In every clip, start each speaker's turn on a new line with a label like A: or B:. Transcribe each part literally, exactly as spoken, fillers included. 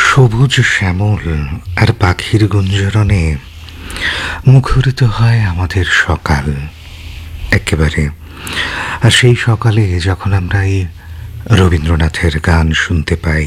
A: সবুজ শ্যামল আর পাখির গুঞ্জরণে মুখরিত হয় আমাদের সকাল একেবারে। আর সেই সকালে যখন আমরা এই রবীন্দ্রনাথের গান শুনতে পাই,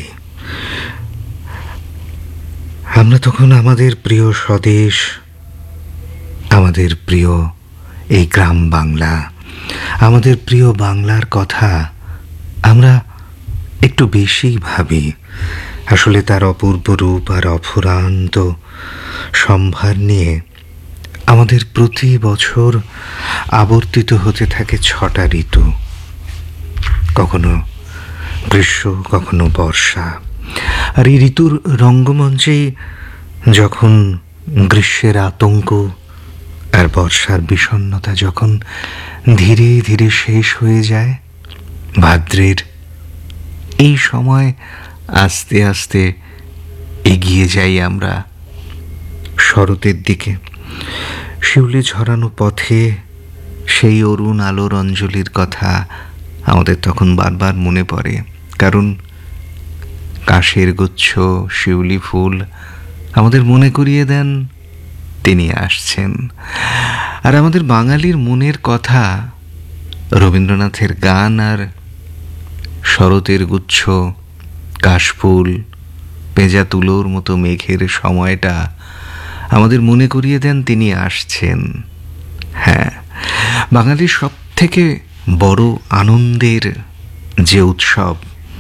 A: আমরা তখন আমাদের প্রিয় স্বদেশ, আমাদের প্রিয় এই গ্রাম বাংলা, আমাদের প্রিয় বাংলার কথা আমরা একটু বেশি ভাবি। আসলে তার অপূর্ব রূপ আর অফুরান্ত সম্ভার নিয়ে আমাদের প্রতি বছর আবর্তিত হতে থাকে ছটা ঋতু, কখনো গ্রীষ্ম, কখনো বর্ষা। আর এই ঋতুর রঙ্গমঞ্চেই যখন গ্রীষ্মের আতঙ্ক আর বর্ষার বিষণ্ণতা যখন ধীরে ধীরে শেষ হয়ে যায়, ভাদ্রের এই সময় আস্তে আস্তে এগিয়ে যাই আমরা শরতের দিকে। শিউলি ঝরানো পথে সেই অরুণ আলোর অঞ্জলির কথা আমাদের তখন বারবার মনে পড়ে, কারণ কাশের গুচ্ছ, শিউলি ফুল আমাদের মনে করিয়ে দেন তিনি আসছেন। আর আমাদের বাঙালির মনের কথা রবীন্দ্রনাথের গান আর শরতের গুচ্ছ, কাশফুল, পেঁজা তুলোর মতো মেঘের সময়টা আমাদের মনে করিয়ে দেন তিনি আসছেন। হ্যাঁ, বাঙালির সব থেকে বড় আনন্দের যে উৎসব,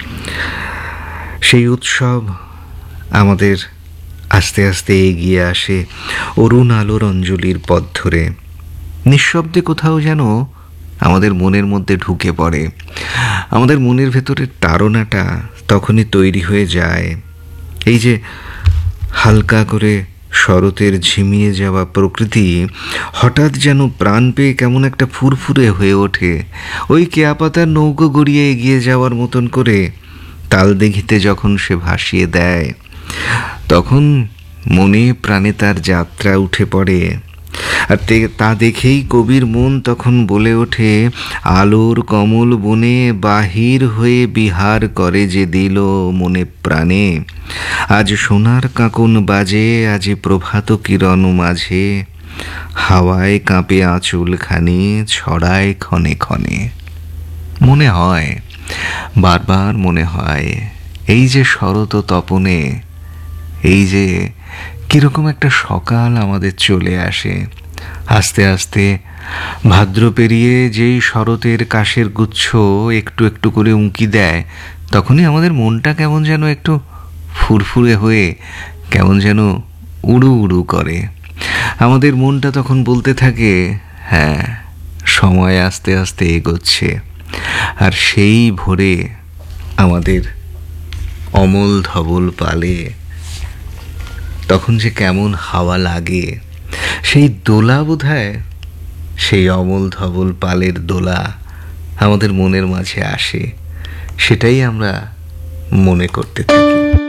A: সেই উৎসব আমাদের আস্তে আস্তে এগিয়ে আসে অরুণ আলোর অঞ্জলির পথ ধরে। নিঃশব্দে কোথাও যেন আমাদের মনের মধ্যে ঢুকে পড়ে। আমাদের মনের ভেতরের তাড়নাটা তখনই তৈরি হয়ে যায়। এই যে হালকা করে শরতের ঝিমিয়ে যাওয়া প্রকৃতি হঠাৎ যেন প্রাণ পেয়ে কেমন একটা ফুরফুরে হয়ে ওঠে। ওই কেয়াপাতার নৌকো গড়িয়ে এগিয়ে যাওয়ার মতন করে তালদিঘিতে যখন সে ভাসিয়ে দেয়, তখন মনে প্রাণে তার যাত্রা উঠে পড়ে। আর তা দেখেই কবির মন তখন বলে ওঠে, আলোর কমল বনে বাহির হয়ে বিহার করে যে দিল মনে প্রাণে, আজ সোনার কাঁকন বাজে, আজ প্রভাত কিরণ মাঝে, হাওয়ায় কাঁপে আঁচলখানি ছড়ায় ক্ষণে ক্ষণে। মনে হয়, বারবার মনে হয়, এই যে শরৎ তপনে, এই যে কিরকম একটা সকাল আমাদের চলে আসে। আস্তে আস্তে ভাদ্র পেরিয়ে যেই শরতের কাশের গুচ্ছ একটু একটু করে উঁকি দেয়, তখনই আমাদের মনটা কেমন যেন একটু ফুরফুরে হয়ে কেমন যেন উড়ু উড়ু করে। আমাদের মনটা তখন বলতে থাকে, হ্যাঁ, সময় আস্তে আস্তে এগোচ্ছে। আর সেই ভোরে আমাদের অমল ধবল পালে তখন যে কেমন হাওয়া লাগে, সেই দোলা বোধহয়, সেই অমল ধবল পালের দোলা আমাদের মনের মাঝে আসে, সেটাই আমরা মনে করতে থাকি।